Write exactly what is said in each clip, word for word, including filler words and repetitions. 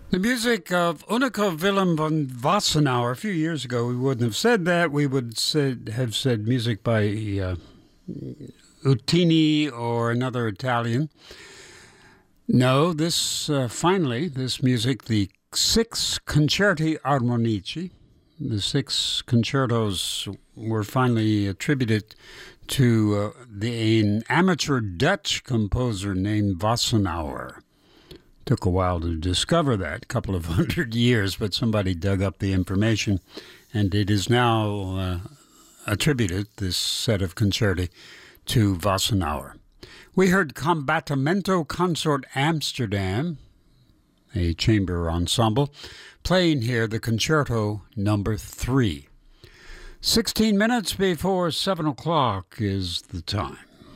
The music of Unneke Willem van Wassenaar. A few years ago, we wouldn't have said that. We would said, have said music by uh, Utini or another Italian. No, this, uh, finally, this music, the six concerti armonici, the six concertos were finally attributed to uh, the, an amateur Dutch composer named Wassenaar. Took a while to discover that, a couple of hundred years, but somebody dug up the information, and it is now uh, attributed, this set of concerti, to Wassenaar. We heard Combattimento Consort Amsterdam, a chamber ensemble, playing here the concerto number three. Sixteen minutes before seven o'clock is the time.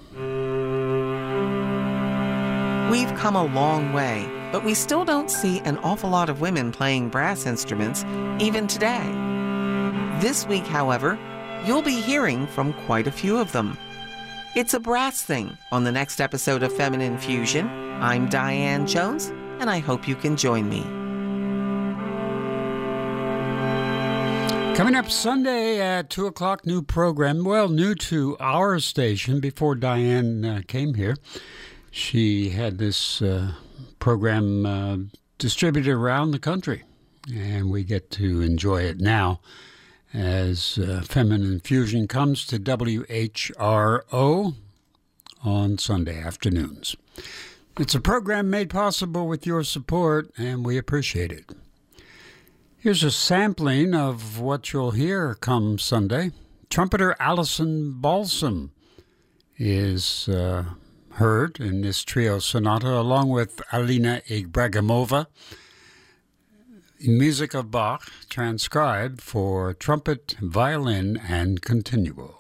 We've come a long way, but we still don't see an awful lot of women playing brass instruments, even today. This week, however, you'll be hearing from quite a few of them. It's a brass thing on the next episode of Feminine Fusion. I'm Diane Jones, and I hope you can join me. Coming up Sunday at two o'clock, new program. Well, new to our station. Before Diane uh, came here, she had this uh, program uh, distributed around the country, and we get to enjoy it now as uh, Feminine Fusion comes to W H R O on Sunday afternoons. It's a program made possible with your support, and we appreciate it. Here's a sampling of what you'll hear come Sunday. Trumpeter Alison Balsam is uh, heard in this trio sonata, along with Alina Ibragimova. Music of Bach, transcribed for trumpet, violin, and continuo.